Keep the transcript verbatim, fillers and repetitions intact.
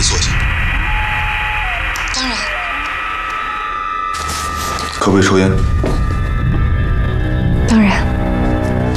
坐下？ 当然。 可不可以抽烟？